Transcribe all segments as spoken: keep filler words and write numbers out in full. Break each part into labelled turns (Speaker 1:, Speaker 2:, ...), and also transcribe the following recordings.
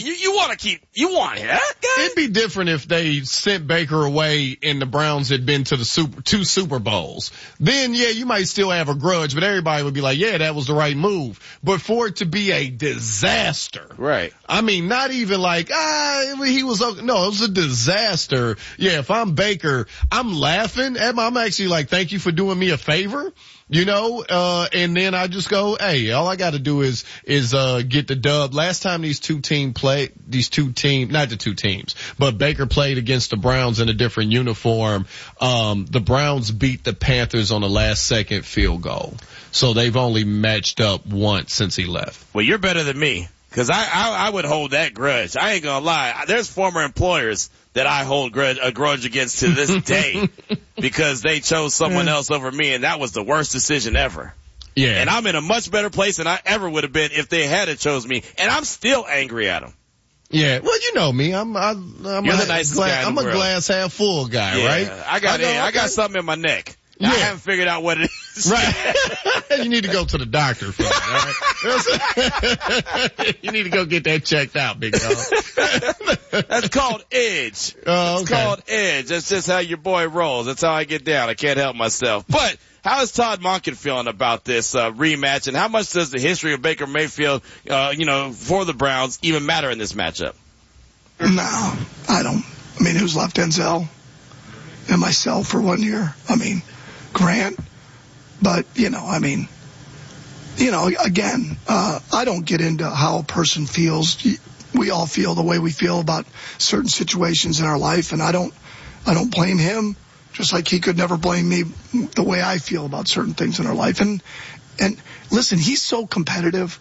Speaker 1: you, you want to keep, you want it, huh, guy?
Speaker 2: It'd be different if they sent Baker away and the Browns had been to the super, two Super Bowls. Then, yeah, you might still have a grudge, but everybody would be like, yeah, that was the right move. But for it to be a disaster.
Speaker 1: Right.
Speaker 2: I mean, not even like, ah, he was, no, it was a disaster. Yeah, if I'm Baker, I'm laughing at my, I'm actually like, thank you for doing me a favor. You know, uh, and then I just go, hey, all I gotta do is, is, uh, get the dub. Last time these two team played, these two teams, not the two teams, but Baker played against the Browns in a different uniform. Um, the Browns beat the Panthers on the last second field goal. So they've only matched up once since he left.
Speaker 1: Well, you're better than me. Cause I, I, I would hold that grudge. I ain't gonna lie. There's former employers that I hold grudge, a grudge against to this day because they chose someone else over me, and that was the worst decision ever.
Speaker 2: Yeah.
Speaker 1: And I'm in a much better place than I ever would have been if they had chose me, and I'm still angry at them.
Speaker 2: Yeah, well, you know me. I'm, I, I'm
Speaker 1: You're
Speaker 2: a,
Speaker 1: the nicest
Speaker 2: gla-
Speaker 1: guy in
Speaker 2: I'm
Speaker 1: the
Speaker 2: a
Speaker 1: world.
Speaker 2: glass half full guy,
Speaker 1: Yeah,
Speaker 2: right?
Speaker 1: I got,
Speaker 2: I, know,
Speaker 1: I, I got
Speaker 2: okay.
Speaker 1: something in my neck.
Speaker 2: Yeah.
Speaker 1: I haven't figured out what it is.
Speaker 2: Right. You need to go to the doctor for that, right? You need to go get that checked out, big dog.
Speaker 1: That's called edge.
Speaker 2: Oh, okay.
Speaker 1: It's called edge. That's just how your boy rolls. That's how I get down. I can't help myself. But how is Todd Monken feeling about this uh, rematch, and how much does the history of Baker Mayfield, uh, you know, for the Browns even matter in this matchup?
Speaker 3: No, I don't. I mean, who's left? Denzel and myself for one year. I mean, Grant. But, you know, I mean, you know, again, uh, I don't get into how a person feels. We all feel the way we feel about certain situations in our life, and I don't, I don't blame him, just like he could never blame me the way I feel about certain things in our life. And, and listen, he's so competitive.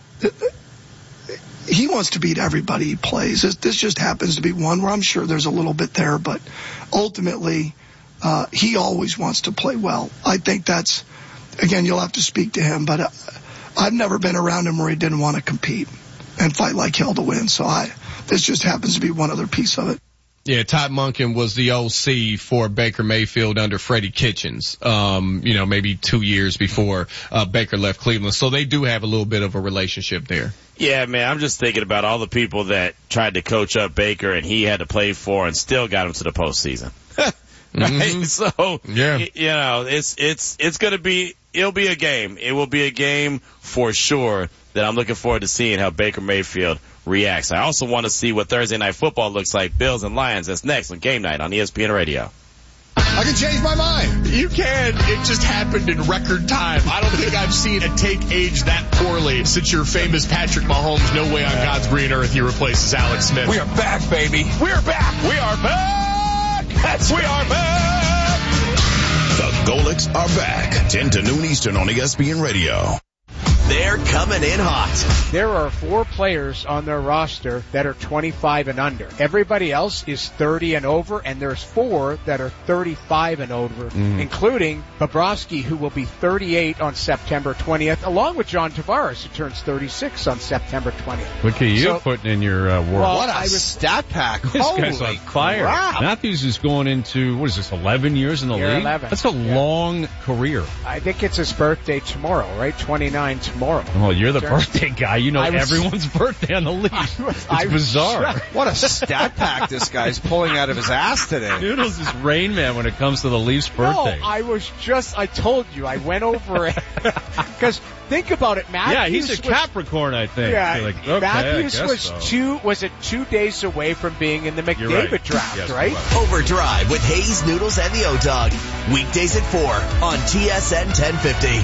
Speaker 3: He wants to beat everybody he plays. This, this just happens to be one where I'm sure there's a little bit there, but ultimately, uh, he always wants to play well. I think that's, again, you'll have to speak to him, but uh, I've never been around him where he didn't want to compete and fight like hell to win. So I, this just happens to be one other piece of it.
Speaker 2: Yeah, Todd Monken was the O C for Baker Mayfield under Freddie Kitchens, um, you know, maybe two years before uh, Baker left Cleveland. So they do have a little bit of a relationship there.
Speaker 1: Yeah, man, I'm just thinking about all the people that tried to coach up Baker and he had to play for and still got him to the postseason. Right? Mm-hmm. So,
Speaker 2: yeah.
Speaker 1: you know, it's, it's, it's going to be, it'll be a game. It will be a game for sure that I'm looking forward to seeing how Baker Mayfield reacts. I also want to see what Thursday Night Football looks like. Bills and Lions. That's next on Game Night on E S P N Radio.
Speaker 4: I can change my mind.
Speaker 5: You can. It just happened in record time. I don't think I've seen a take age that poorly since your famous Patrick Mahomes, no way on God's green earth he replaces Alex Smith.
Speaker 4: We are back, baby.
Speaker 5: We are back. We are back. That's we are back.
Speaker 6: The Golics are back. ten to noon Eastern on E S P N Radio.
Speaker 7: They're coming in hot.
Speaker 8: There are four players on their roster that are twenty-five and under. Everybody else is thirty and over, and there's four that are thirty-five and over, mm. including Bobrovsky, who will be thirty-eight on September twentieth, along with John Tavares, who turns thirty-six on September twentieth.
Speaker 9: Look at you
Speaker 8: so,
Speaker 9: putting in your uh, work.
Speaker 8: Well,
Speaker 4: what a
Speaker 8: I was,
Speaker 4: stat pack.
Speaker 9: This
Speaker 4: Holy
Speaker 9: guy's on fire.
Speaker 4: crap.
Speaker 9: Matthews is going into, what is this, eleven years in the
Speaker 8: Year
Speaker 9: league?
Speaker 8: eleven.
Speaker 9: That's a
Speaker 8: yeah.
Speaker 9: long career.
Speaker 8: I think it's his birthday tomorrow, right? twenty-nine tomorrow.
Speaker 9: Well, you're the birthday guy. You know
Speaker 8: was,
Speaker 9: everyone's birthday on the league.
Speaker 8: Was,
Speaker 9: it's
Speaker 8: I
Speaker 9: bizarre.
Speaker 8: Was,
Speaker 4: what a stat pack this guy's pulling out of his ass today.
Speaker 9: Noodles is Rain Man when it comes to the Leafs' birthday.
Speaker 8: No, I was just, I told you, I went over it. Because think about it, Matthews.
Speaker 9: Yeah, he's a
Speaker 8: was,
Speaker 9: Capricorn, I think.
Speaker 8: Yeah,
Speaker 9: like, okay,
Speaker 8: Matthews was
Speaker 9: so.
Speaker 8: two, was it two days away from being in the McDavid
Speaker 9: right.
Speaker 8: draft,
Speaker 9: yes,
Speaker 8: right?
Speaker 9: right?
Speaker 7: Overdrive with Hayes, Noodles, and the O-Dog. Weekdays at four on T S N ten fifty.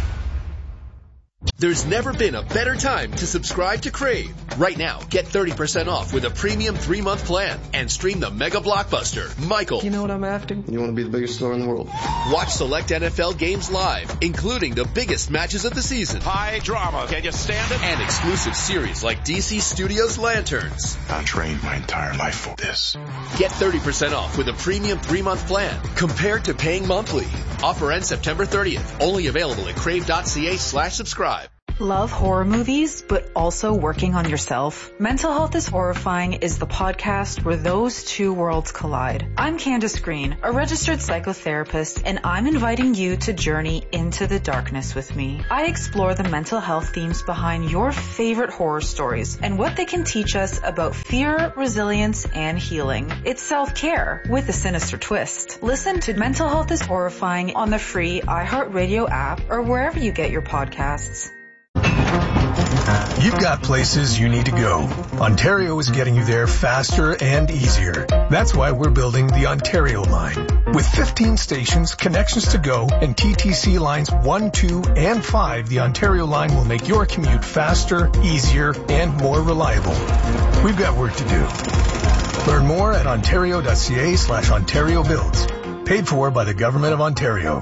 Speaker 10: There's never been a better time to subscribe to Crave. Right now, get thirty percent off with a premium three-month plan and stream the mega blockbuster, Michael.
Speaker 11: You know what I'm after? You want to be the biggest star in the world.
Speaker 10: Watch select N F L games live, including the biggest matches of the season.
Speaker 12: High drama. Can you stand it?
Speaker 10: And exclusive series like D C Studios Lanterns.
Speaker 13: I trained my entire life for this.
Speaker 10: Get thirty percent off with a premium three-month plan compared to paying monthly. Offer ends September thirtieth. Only available at crave.ca slash subscribe.
Speaker 14: Love horror movies, but also working on yourself? Mental Health is Horrifying is the podcast where those two worlds collide. I'm Candace Green, a registered psychotherapist, and I'm inviting you to journey into the darkness with me. I explore the mental health themes behind your favorite horror stories and what they can teach us about fear, resilience, and healing. It's self-care with a sinister twist. Listen to Mental Health is Horrifying on the free iHeartRadio app or wherever you get your podcasts.
Speaker 15: You've got places you need to go. Ontario is getting you there faster and easier. That's why we're building the Ontario line. With fifteen stations, connections to go, and T T C lines one, two, and five, the Ontario line will make your commute faster, easier, and more reliable. We've got work to do. Learn more at ontario.ca slash Ontario Builds. Paid for by the Government of Ontario.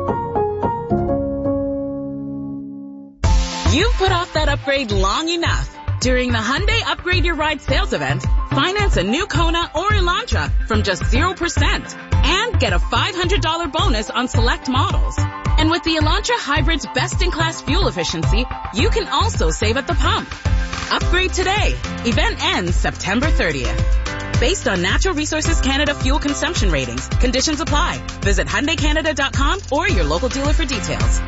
Speaker 16: You've put off that upgrade long enough. During the Hyundai Upgrade Your Ride sales event, finance a new Kona or Elantra from just zero percent and get a five hundred dollars bonus on select models. And with the Elantra Hybrid's best-in-class fuel efficiency, you can also save at the pump. Upgrade today. Event ends September thirtieth. Based on Natural Resources Canada fuel consumption ratings, conditions apply. Visit Hyundai Canada dot com or your local dealer for details.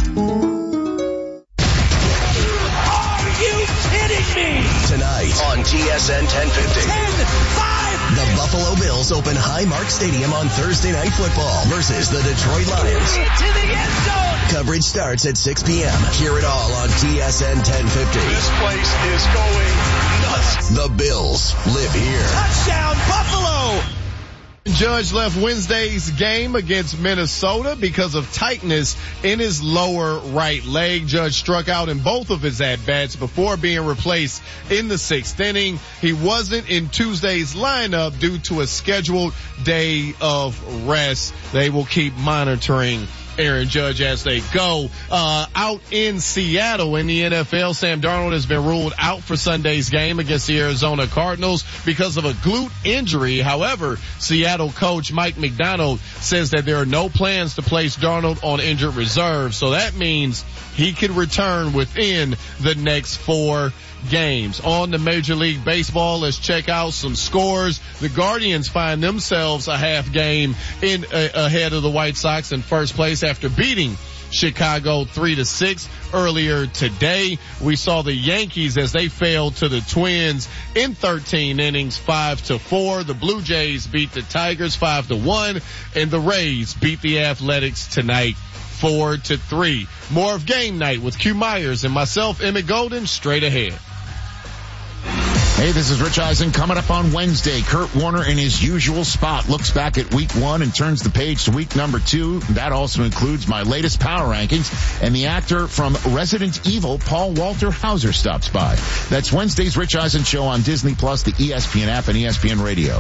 Speaker 7: Tonight on T S N ten fifty. ten five The Buffalo Bills open Highmark Stadium on Thursday Night Football versus the Detroit Lions.
Speaker 12: Into the end zone.
Speaker 7: Coverage starts at six p.m. Hear it all on T S N ten fifty.
Speaker 12: This place is going nuts.
Speaker 7: The Bills live here.
Speaker 12: Touchdown, Buffalo.
Speaker 2: Judge left Wednesday's game against Minnesota because of tightness in his lower right leg. Judge struck out in both of his at-bats before being replaced in the sixth inning. He wasn't in Tuesday's lineup due to a scheduled day of rest. They will keep monitoring Aaron Judge as they go. Uh, out in Seattle in the N F L, Sam Darnold has been ruled out for Sunday's game against the Arizona Cardinals because of a glute injury. However, Seattle coach Mike McDonald says that there are no plans to place Darnold on injured reserve. So that means he can return within the next four games. On to Major League Baseball, let's check out some scores. The Guardians find themselves a half game in uh, ahead of the White Sox in first place after beating Chicago three to six earlier today. We saw the Yankees as they failed to the Twins in thirteen innings, five to four. The Blue Jays beat the Tigers five to one, and the Rays beat the Athletics tonight four to three. More of Game Night with Q Myers and myself, Emmett Golden, straight ahead.
Speaker 17: Hey, this is Rich Eisen. Coming up on Wednesday, Kurt Warner in his usual spot looks back at week one and turns the page to week number two. That also includes my latest power rankings, and the actor from Resident Evil, Paul Walter Hauser, stops by. That's Wednesday's Rich Eisen Show on Disney Plus, the E S P N app, and E S P N Radio.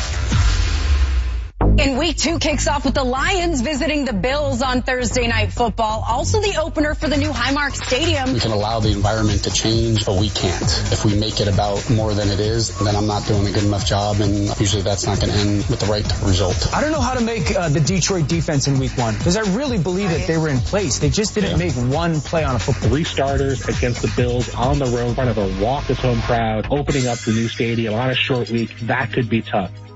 Speaker 18: And week two kicks off with the Lions visiting the Bills on Thursday Night Football. Also the opener for the new Highmark Stadium.
Speaker 19: We can allow the environment to change, but we can't. If we make it about more than it is, then I'm not doing a good enough job, and usually that's not going to end with the right result.
Speaker 20: I don't know how to make uh, the Detroit defense in week one, because I really believe that they were in place. They just didn't yeah. make one play on a football.
Speaker 21: Three starters against the Bills on the road in front of a raucous home crowd, opening up the new stadium on a short week. That could be tough.